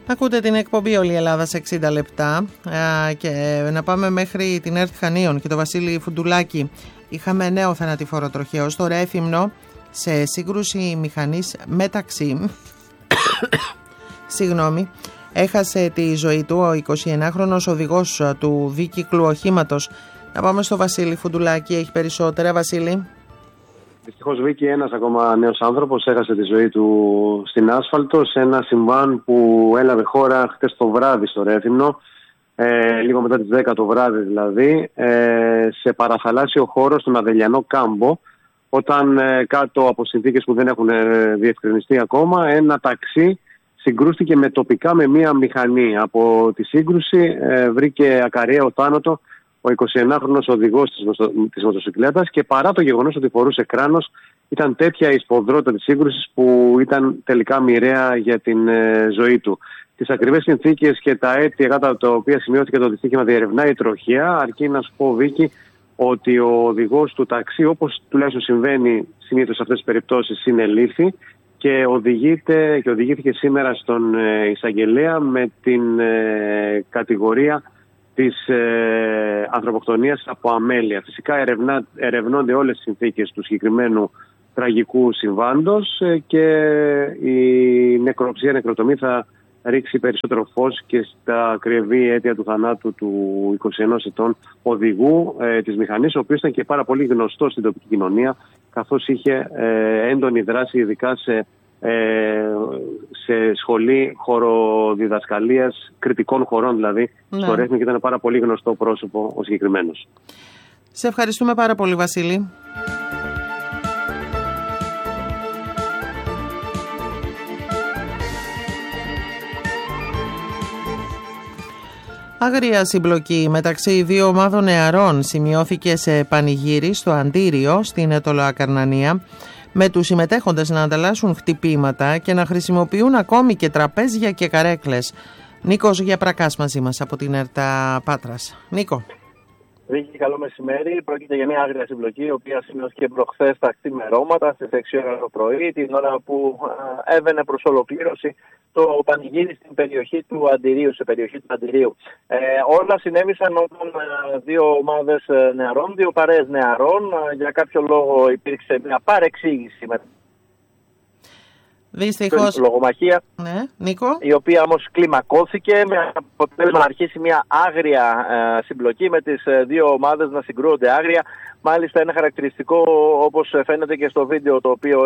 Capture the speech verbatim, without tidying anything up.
Ακούτε την εκπομπή Όλη η Ελλάδα σε εξήντα λεπτά και να πάμε μέχρι την ΕΡΤ Χανίων και το Βασίλη Φουντουλάκη. Είχαμε νέο θανατηφόρο τροχαίο στο Ρέθυμνο σε σύγκρουση μηχανής μεταξύ συγγνώμη, έχασε τη ζωή του ο εικοσιενάχρονος οδηγός του δίκυκλου οχήματος. Να πάμε στο Βασίλη Φουντουλάκη, έχει περισσότερα. Βασίλη. Δυστυχώς, Βίκη, ένας ακόμα νέος άνθρωπος έχασε τη ζωή του στην άσφαλτο σε ένα συμβάν που έλαβε χώρα χτες το βράδυ στο Ρέθυμνο, ε, λίγο μετά τις δέκα το βράδυ δηλαδή, ε, σε παραθαλάσσιο χώρο στον Αδελιανό Κάμπο, όταν ε, κάτω από συνθήκες που δεν έχουν ε, διευκρινιστεί ακόμα, ένα ταξί συγκρούστηκε με τοπικά με μία μηχανή. Από τη σύγκρουση ε, βρήκε ακαριαίο θάνατο ο εικοσιενάχρονος οδηγός της, μοτο, της μοτοσυκλέτας, και παρά το γεγονός ότι φορούσε κράνος, ήταν τέτοια η σφοδρότητα της σύγκρουσης που ήταν τελικά μοιραία για την ε, ζωή του. Τις ακριβές συνθήκες και τα αίτια κατά τα οποία σημειώθηκε το δυστύχημα διερευνάει η τροχέα, αρκεί να σου πω, Βίκη, ότι ο οδηγός του ταξί, όπως τουλάχιστον συμβαίνει συνήθως σε αυτές τις περιπτώσεις, συνελήφθη και, οδηγείται, και οδηγήθηκε σήμερα στον ε, εισαγγελέα με την ε, κατηγορία της ε, ανθρωποκτονίας από αμέλεια. Φυσικά ερευνά, ερευνώνται όλες τις συνθήκες του συγκεκριμένου τραγικού συμβάντος ε, και η νεκροψία, νεκροτομή θα ρίξει περισσότερο φως και στα ακριβή αίτια του θανάτου του εικοσιενός ετών οδηγού ε, της μηχανής, ο οποίος ήταν και πάρα πολύ γνωστός στην τοπική κοινωνία, καθώς είχε ε, έντονη δράση ειδικά σε σε σχολή χωροδιδασκαλίας, κριτικών χωρών δηλαδή, ναι, στο Ρέθυμνο, και ήταν πάρα πολύ γνωστό πρόσωπο ο συγκεκριμένος. Σε ευχαριστούμε πάρα πολύ, Βασίλη. Άγρια συμπλοκή μεταξύ δύο ομάδων νεαρών σημειώθηκε σε πανηγύρι στο Αντίριο στην Ετωλοακαρνανία, με τους συμμετέχοντες να ανταλλάσσουν χτυπήματα και να χρησιμοποιούν ακόμη και τραπέζια και καρέκλες. Νίκος Γιαπρακάς μαζί μας από την ΕΡΤ Πάτρας. Νίκο. Βίκη, καλό μεσημέρι. Πρόκειται για μια άγρια συμπλοκή, η οποία σημειώθηκε προχθές τα ξημερώματα στις έξι ώρα το πρωί, την ώρα που έβαινε προς ολοκλήρωση το πανηγύρι στην περιοχή του Αντιρίου, σε περιοχή του Αντιρίου. Ε, όλα συνέβησαν όταν ε, δύο ομάδες νεαρών, δύο παρέες νεαρών, ε, για κάποιο λόγο υπήρξε μια παρεξήγηση με Δυστυχώς. Λογομαχία, ναι, Νίκο. η οποία όμως κλιμακώθηκε με αποτέλεσμα να αρχίσει μια άγρια ε, συμπλοκή, με τις ε, δύο ομάδες να συγκρούονται άγρια. Μάλιστα είναι χαρακτηριστικό, όπως φαίνεται και στο βίντεο το οποίο